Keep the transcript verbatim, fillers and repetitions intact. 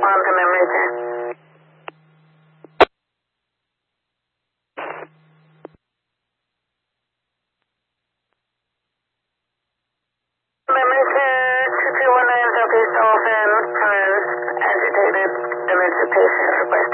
Quantum emergency. Emergency two two one nine Southeast Dolphin, cars agitated, emergency patient request.